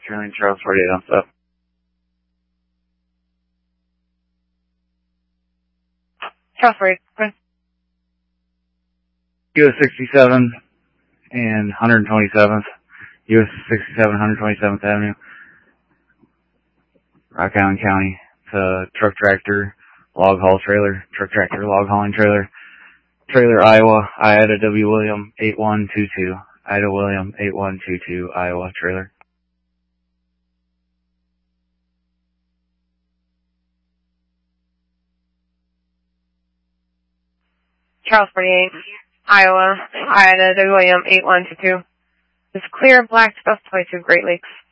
Turning Charles 48 on stop. Charles 48, US 67 and 127th. US 67, 127th Avenue. Rock Island County. It's a truck tractor, log haul trailer, truck tractor, log hauling trailer. Trailer, Iowa, Ida W. William 8122. Ida William 8122, Iowa trailer. Charles 48, Iowa, Ida W. William 8122. This clear black specified to Great Lakes.